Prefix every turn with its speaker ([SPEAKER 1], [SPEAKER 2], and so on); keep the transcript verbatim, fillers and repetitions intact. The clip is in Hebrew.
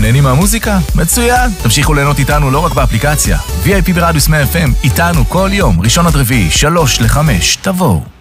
[SPEAKER 1] נהנים מהמוזיקה? מצוין! תמשיכו ליהנות איתנו לא רק באפליקציה. וי איי פי ברדיוס מאה אף אם, איתנו כל יום, ראשון עד רביעי, שלוש לחמש, תבואו.